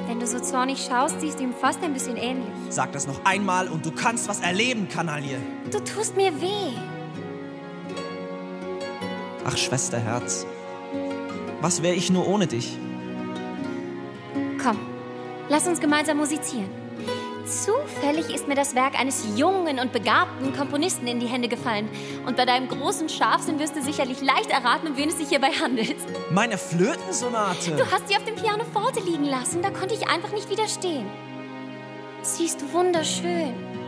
Wenn du so zornig schaust, siehst du ihm fast ein bisschen ähnlich. Sag das noch einmal und du kannst was erleben, Kanaille. Du tust mir weh. Ach, Schwesterherz, was wäre ich nur ohne dich? Komm, lass uns gemeinsam musizieren. Zufällig ist mir das Werk eines jungen und begabten Komponisten in die Hände gefallen. Und bei deinem großen Scharfsinn wirst du sicherlich leicht erraten, um wen es sich hierbei handelt. Meine Flötensonate. Du hast sie auf dem Pianoforte liegen lassen, da konnte ich einfach nicht widerstehen. Sie ist wunderschön.